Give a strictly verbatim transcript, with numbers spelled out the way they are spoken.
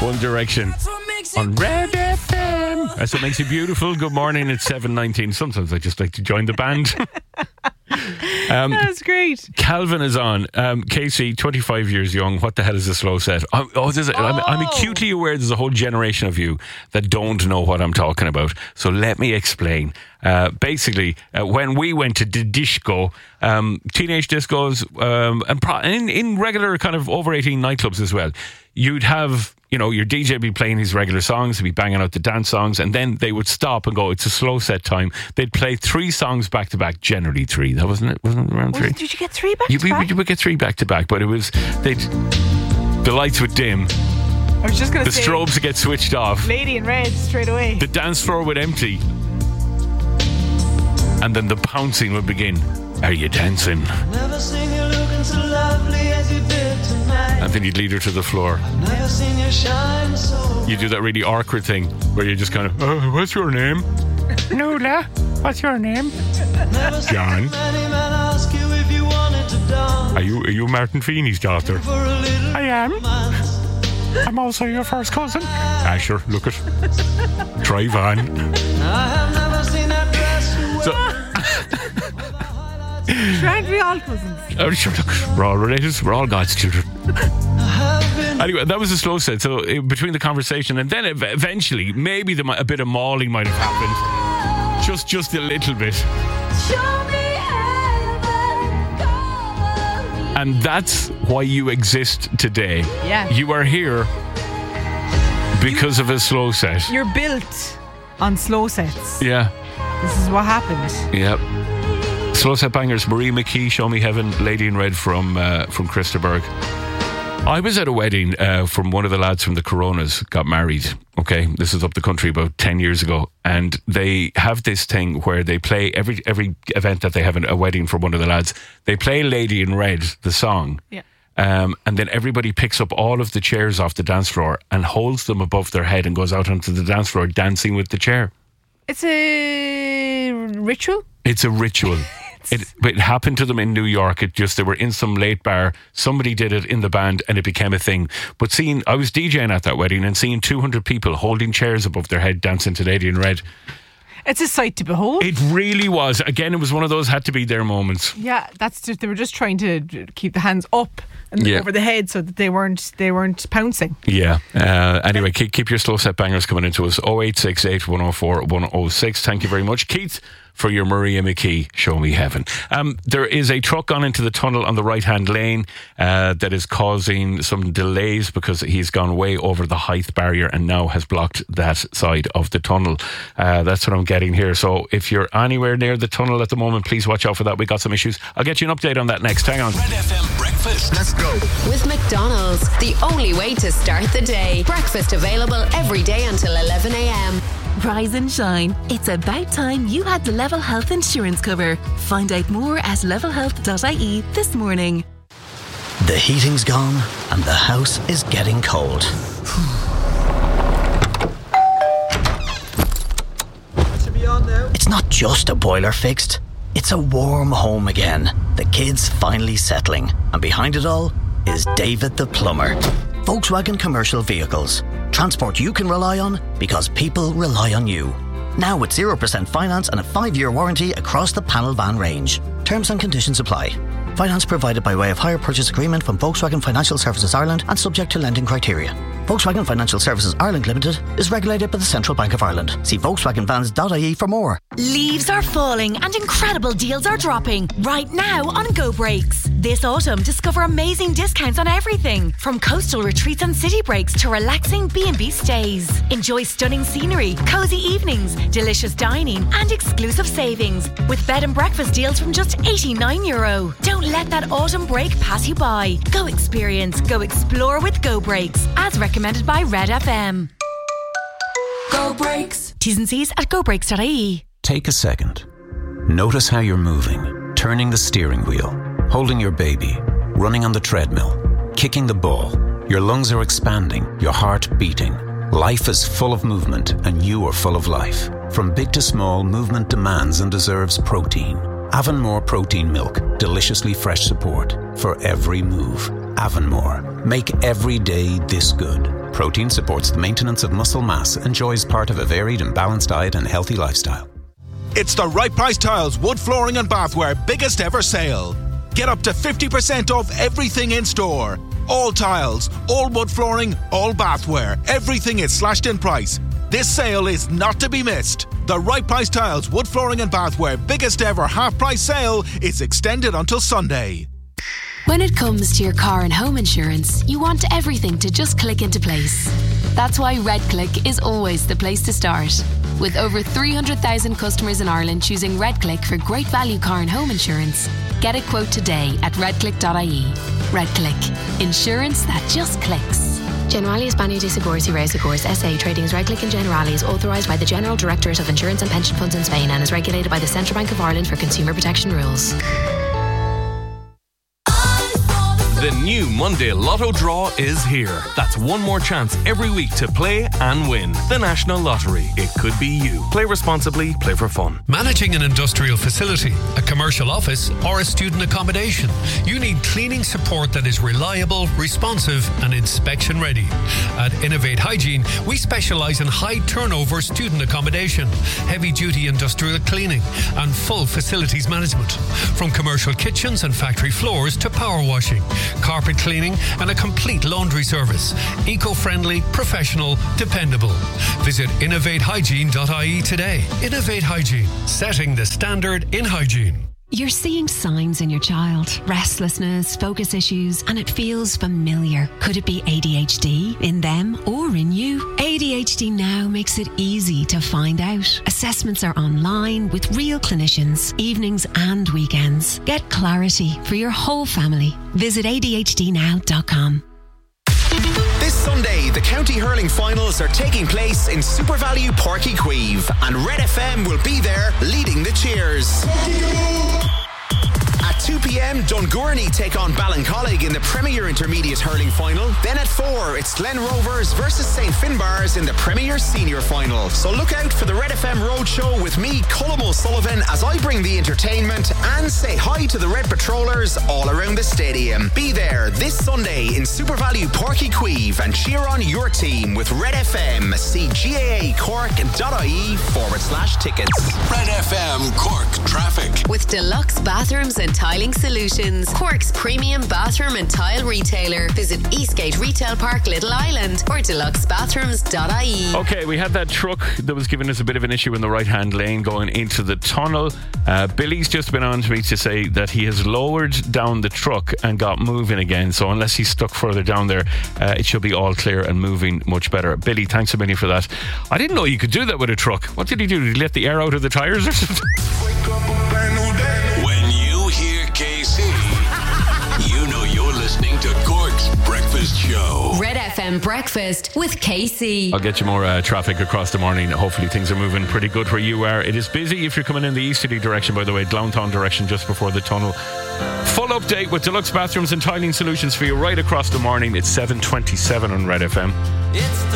One Direction on Red F M. That's what makes you beautiful. Good morning. It's seven nineteen. Sometimes I just like to join the band. Um, That's great. Calvin is on. Um, Casey, twenty-five years young. What the hell is a slow set? I'm, oh, there's a, oh. I'm, I'm acutely aware there's a whole generation of you that don't know what I'm talking about. So let me explain. Uh, basically, uh, when we went to the disco, um, teenage discos, um, and pro- in, in regular kind of over eighteen nightclubs as well, you'd have, you know, your D J be playing his regular songs, he'd be banging out the dance songs, and then they would stop and go, it's a slow set time. They'd play three songs back to back, generally three. That wasn't it? Wasn't it around three? Was, did you get three back you, to we, back? You would get three back to back, but it was, they'd, the lights would dim. I was just going to The say. strobes would get switched off. Lady in Red straight away. The dance floor would empty. And then the pouncing would begin. Are you dancing? Never seen you looking so lovely as you did tonight. And then you'd lead her to the floor. Never seen you shine so. You do that really awkward thing where you just kind of, oh, what's your name? Nola. What's your name? John. Ask you if you wanted to dance. Are you are you Martin Feeney's daughter? For a little I am. romance. I'm also your first cousin. Ah, sure. Look it. Drive on. I have never seen that dress you wear. So, Trying to be all cousins. oh, sure, look, we're all related. We're all God's children. Anyway, that was a slow set. So uh, between the conversation and then ev- eventually, maybe the, a bit of mauling might have happened. Just, just a little bit. And that's why you exist today. Yeah. You are here because of a slow set. You're built on slow sets. Yeah. This is what happened. Yep. Slow set bangers. Marie McKee, Show Me Heaven, Lady in Red from uh, from Christaberg. I was at a wedding uh, from one of the lads from the Coronas got married. Okay, this is up the country about ten years ago, and they have this thing where they play every every event that they have a wedding for one of the lads. They play Lady in Red, the song. Yeah. Um, and then everybody picks up all of the chairs off the dance floor and holds them above their head and goes out onto the dance floor dancing with the chair. It's a ritual. It's a ritual. It, it happened to them in New York. It just, they were in some late bar. Somebody did it in the band and it became a thing. But seeing, I was DJing at that wedding and seeing two hundred people holding chairs above their head dancing to Lady in Red. It's a sight to behold. It really was. Again, it was one of those had to be their moments. Yeah, that's just, they were just trying to keep the hands up and Yeah. over the head so that they weren't they weren't pouncing. Yeah. Uh, anyway, keep, keep your slow set bangers coming into us. oh eight six eight, one oh four, one oh six. Thank you very much, Keith, for your Maria McKee, Show Me Heaven. Um, there is a truck gone into the tunnel on the right-hand lane uh, that is causing some delays because he's gone way over the height barrier and now has blocked that side of the tunnel. Uh, that's what I'm getting here. So if you're anywhere near the tunnel at the moment, please watch out for that. We got some issues. I'll get you an update on that next. Hang on. Red F M Breakfast. Let's go. With McDonald's, the only way to start the day. Breakfast available every day until eleven a.m. Rise and shine. It's about time you had the Level Health insurance cover. Find out more at level health dot I E this morning. The heating's gone and the house is getting cold. Should be on now. It's not just a boiler fixed, it's a warm home again. The kids finally settling. And behind it all is David the plumber. Volkswagen Commercial Vehicles. Transport you can rely on because people rely on you. Now with zero percent finance and a five-year warranty across the panel van range. Terms and conditions apply. Finance provided by way of hire purchase agreement from Volkswagen Financial Services Ireland and subject to lending criteria. Volkswagen Financial Services Ireland Limited is regulated by the Central Bank of Ireland. See Volkswagen Vans dot I E for more. Leaves are falling and incredible deals are dropping right now on Go Breaks. This autumn, discover amazing discounts on everything from coastal retreats and city breaks to relaxing B and B stays. Enjoy stunning scenery, cozy evenings, delicious dining and exclusive savings with bed and breakfast deals from just eighty-nine euro. Don't let that autumn break pass you by. Go experience, go explore with Go Breaks, as recommended by Red F M. Go Breaks. T's and C's at go breaks dot I E. Take a second. Notice how you're moving, turning the steering wheel, holding your baby, running on the treadmill, kicking the ball. Your lungs are expanding, your heart beating. Life is full of movement and you are full of life. From big to small, movement demands and deserves protein. Avonmore Protein Milk, deliciously fresh support for every move. Avonmore, make every day this good. Protein supports the maintenance of muscle mass and joy is part of a varied and balanced diet and healthy lifestyle. It's the Right Price Tiles wood flooring and bathware biggest ever sale. Get up to fifty percent off everything in store. All tiles, all wood flooring, all bathware. Everything is slashed in price. This sale is not to be missed. The Right Price Tiles wood flooring and bathware biggest ever half price sale is extended until Sunday. When it comes to your car and home insurance, you want everything to just click into place. That's why RedClick is always the place to start. With over three hundred thousand customers in Ireland choosing RedClick for great value car and home insurance, get a quote today at redclick dot I E. RedClick. Insurance that just clicks. Generali España de Seguros y Reasegurs S A trading as RedClick and Generali is authorised by the General Directorate of Insurance and Pension Funds in Spain and is regulated by the Central Bank of Ireland for consumer protection rules. The new Monday Lotto draw is here. That's one more chance every week to play and win. The National Lottery. It could be you. Play responsibly, play for fun. Managing an industrial facility, a commercial office, or a student accommodation, you need cleaning support that is reliable, responsive, and inspection ready. At Innovate Hygiene, we specialise in high turnover student accommodation, heavy duty industrial cleaning, and full facilities management. From commercial kitchens and factory floors to power washing, carpet cleaning, and a complete laundry service. Eco-friendly, professional, dependable. Visit innovate hygiene dot I E today. Innovate Hygiene, setting the standard in hygiene. You're seeing signs in your child, restlessness, focus issues, and it feels familiar. Could it be A D H D in them or in you? A D H D Now makes it easy to find out. Assessments are online with real clinicians, evenings and weekends. Get clarity for your whole family. Visit A D H D now dot com. This Sunday, the County Hurling Finals are taking place in Super Value Páirc Uí Chaoimh, and Red F M will be there leading the cheers. At two p.m, Dungurney take on Ballincollig in the Premier Intermediate Hurling Final. Then at four, it's Glen Rovers versus Saint Finbarrs in the Premier Senior Final. So look out for the Red F M Roadshow with me, Colm O'Sullivan, as I bring the entertainment and say hi to the Red Patrollers all around the stadium. Be there this Sunday in Super Value Páirc Uí Chaoimh and cheer on your team with Red F M. See G A A Cork dot I E forward slash tickets. Red F M Cork traffic. With Deluxe Bathrooms and Tiling Solutions, Cork's premium bathroom and tile retailer. Visit Eastgate Retail Park, Little Island, or deluxe bathrooms dot I E. Okay, we had that truck that was giving us a bit of an issue in the right-hand lane going into the tunnel. Uh, Billy's just been on to me to say that he has lowered down the truck and got moving again. So unless he's stuck further down there, uh, it should be all clear and moving much better. Billy, thanks a million for that. I didn't know you could do that with a truck. What did he do? Did he let the air out of the tyres or something? When you hear K C, you know you're listening to Cork's Breakfast Show. Red F M Breakfast with K C. I'll get you more uh, traffic across the morning. Hopefully things are moving pretty good where you are. It is busy if you're coming in the easterly direction, by the way, Glounthaune direction just before the tunnel. Full update with Deluxe Bathrooms and Tiling Solutions for you right across the morning. It's seven twenty-seven on Red F M. It's